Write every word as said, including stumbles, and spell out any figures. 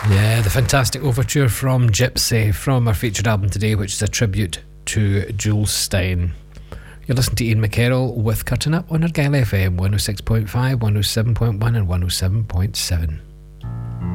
Yeah, the fantastic overture from Gypsy from our featured album today, which is a tribute to Jules Stein. You're listening to Ian McKerroll with Cutting Up on Argyle F M one oh six point five, one oh seven point one and one oh seven point seven.